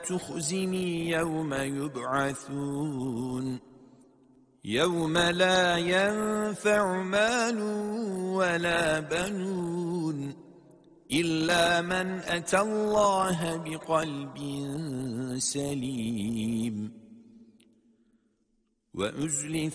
تخزني يوم يبعثون يوم لا ينفع مال ولا بنون إلا من أتى الله بقلب سليم وأزلف